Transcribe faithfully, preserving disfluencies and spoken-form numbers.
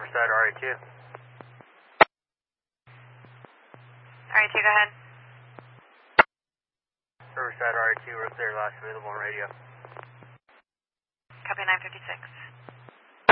Riverside R A two. R A two, go ahead. Riverside R A two, we're clear, last available on radio. Copy nine fifty-six.